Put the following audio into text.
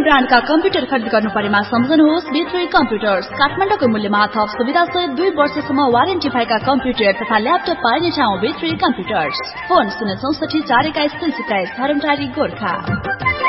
ब्रान्डका computer खरिद गर्नु परेमा सम्झनुहोस् B3 कम्प्युटर्स। काठमाडौँको मूल्यमा थप सुविधा सहित 2 वर्षसम्म वारेन्टी भएका कम्प्युटर तथा ल्यापटप पाइने ठाउँ B3 कम्प्युटर्स। फोन 064 421 327 धरमटारी गोर्खा।